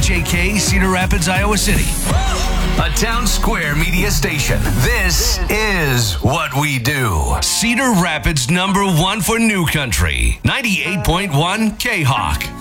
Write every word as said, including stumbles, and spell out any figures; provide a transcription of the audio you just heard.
H A K, Cedar Rapids, Iowa City. A Town Square media station. This is what we do. Cedar Rapids number one for New Country. ninety-eight point one K-Hawk.